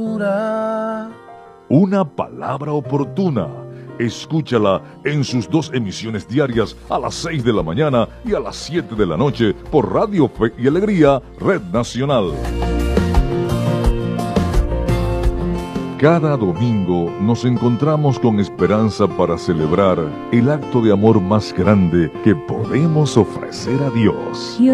Una palabra oportuna. Escúchala en sus 2 emisiones diarias a las 6 de la mañana y a las 7 de la noche por Radio Fe y Alegría, Red Nacional. Cada domingo nos encontramos con esperanza para celebrar el acto de amor más grande que podemos ofrecer a Dios.